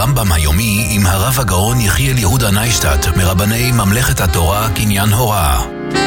הרמב"ם היומי עם הרב הגאון יחיאל יהודה ניישטט מרבני ממלכת התורה קניין הוראה.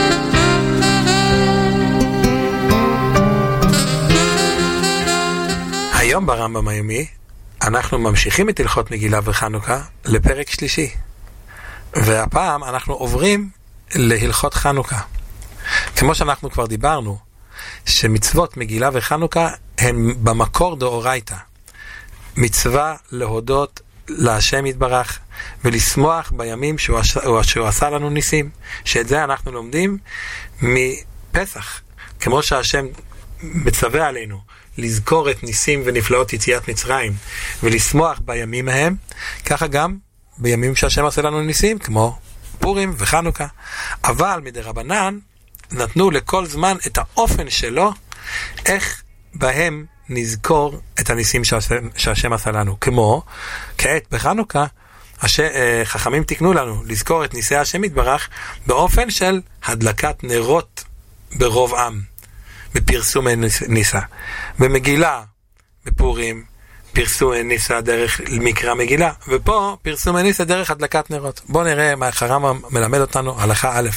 היום ברמב"ם היומי אנחנו ממשיכים את הלכות מגילה וחנוכה לפרק שלישי, והפעם אנחנו עוברים להלכות חנוכה. כמו שאנחנו כבר דיברנו, שמצוות מגילה וחנוכה הן במקור דאורייתא, מצווה להודות להשם יתברך ולשמוח בימים שהוא עשה לנו ניסים, שאת זה אנחנו לומדים מפסח. כמו שהשם מצווה עלינו לזכור את ניסים ונפלאות יציאת מצרים ולשמוח בימים ההם, ככה גם בימים שהשם עשה לנו ניסים, כמו פורים וחנוכה. אבל מדרבנן נתנו לכל זמן את האופן שלו, איך בהם נזכור את הניסים שהשם עשה לנו. כמו כעת בחנוכה, חכמים תקנו לנו לזכור את ניסי השם יתברך באופן של הדלקת נרות ברוב עם, בפרסום ניסה. במגילה, בפורים, פרסום ניסה דרך מקרא מגילה, ופה פרסום ניסה דרך הדלקת נרות. בואו נראה מה הרמב"ם מלמד אותנו, הלכה א'.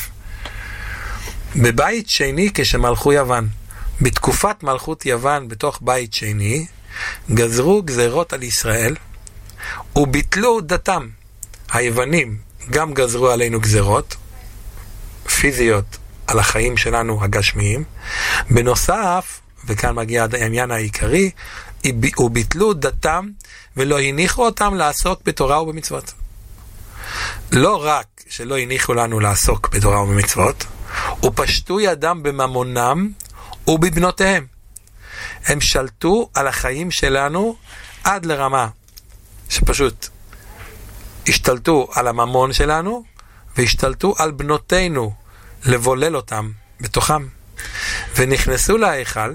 בבית שני כשמלכו יוון, בתקופת מלכות יוון בתוך בית שני, גזרו גזרות על ישראל וביטלו דתם. היוונים גם גזרו עלינו גזרות פיזיות על החיים שלנו הגשמיים. בנוסף, וכאן מגיע העניין העיקרי, וביטלו דתם ולא הניחו אותם לעסוק בתורה ובמצוות. לא רק שלא הניחו לנו לעסוק בתורה ובמצוות, ופשטו ידם בממונם ובבנותיהם. הם שלטו על החיים שלנו עד לרמה שפשוט השתלטו על הממון שלנו והשתלטו על בנותינו, לבולל אותם בתוכם. ונכנסו להיכל,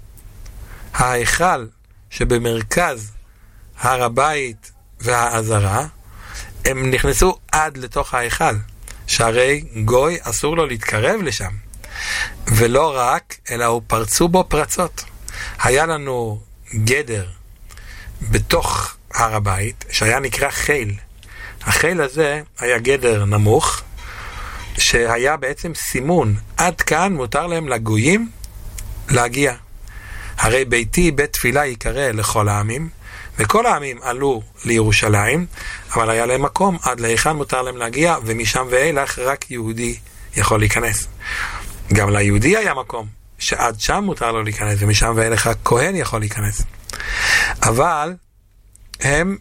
ההיכל שבמרכז הר הבית והעזרה, הם נכנסו עד לתוך ההיכל, שהרי גוי אסור לו להתקרב לשם. ולא רק, אלא הוא פרצו בו פרצות. היה לנו גדר בתוך הר הבית שהיה נקרא חיל. החיל הזה היה גדר נמוך, שהיה בעצם סימון, עד כאן מותר להם לגויים להגיע. הרי ביתי בית תפילה יקרא לכל העמים, וכל העמים עלו לירושלים, אבל היה להם מקום, עד להיכן מותר להם להגיע, ומשם ואילך רק יהודי יכול להיכנס. גם ליהודי היה מקום, שעד שם מותר לו להיכנס, ומשם ואילך רק כהן יכול להיכנס. אבל הם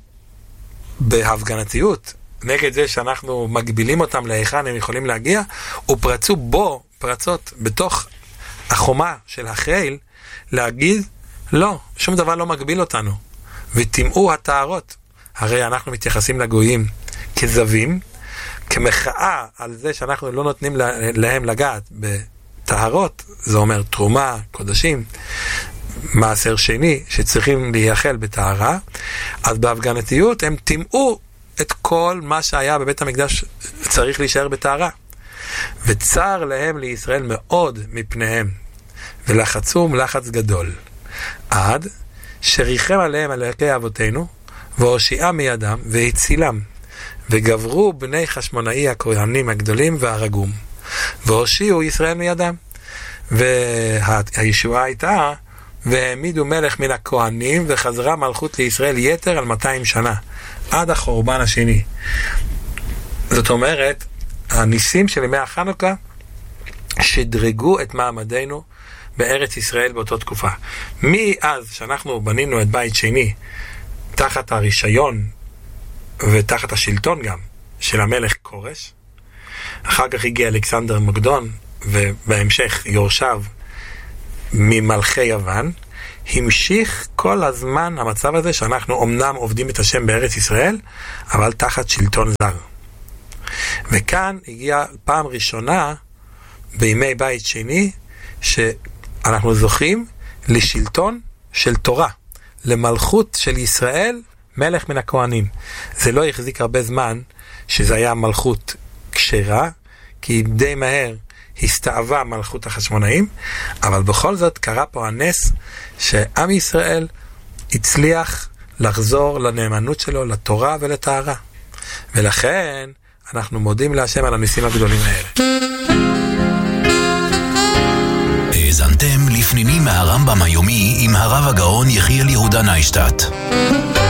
בהפגנתיות, נגד זה שאנחנו מגבילים אותם להיכן הם יכולים להגיע, ופרצו בו פרצות בתוך החומה של החיל, להגיד לא, שום דבר לא מגביל אותנו, ותמאו התארות. הרי אנחנו מתייחסים לגויים כזבים, כמחאה על זה שאנחנו לא נותנים להם לגעת בתארות. זה אומר תרומה, קודשים, מעשר שני שצריכים להיאכל בתארה. אז בהפגנתיות הם תמאו את כל מה שהיה בבית המקדש צריך להישאר בתארה, וצר להם לישראל מאוד מפניהם, ולחצום לחץ גדול, עד שריחם עליהם אלוקי אבותינו והושיעה מידם והצילם, וגברו בני חשמונאי הכהנים הגדולים והרגום, והושיעו ישראל מידם. והישועה הייתה והעמידו מלך מן הכהנים, וחזרה מלכות לישראל יתר על 200 שנה עד החורבן השני. זאת אומרת, הניסים של ימי החנוכה שדרגו את מעמדנו בארץ ישראל באותה תקופה. מאז שאנחנו בנינו את בית שני תחת הרישיון ותחת השלטון גם של המלך קורש, אחר כך הגיע אלכסנדר מוקדון ובהמשך יורשיו ממלכי יוון, המשיך כל הזמן המצב הזה שאנחנו אמנם עובדים את השם בארץ ישראל, אבל תחת שלטון זר. וכאן הגיעה פעם ראשונה בימי בית שני שאנחנו זוכים לשלטון של תורה, למלכות של ישראל, מלך מן הכהנים. זה לא החזיק הרבה זמן שזה היה מלכות כשרה, כי די מהר הסתאבה מלכות החשמונאים, אבל בכל זאת קרה פה הנס שעם ישראל הצליח לחזור לנאמנות שלו, לתורה ולטהרה. ולכן אנחנו מודים להשם על הניסים הגדולים האלה. האזנתם לפנינים מהרמב"ם היומי עם הרב הגאון יחיאל יהודה ניישטט.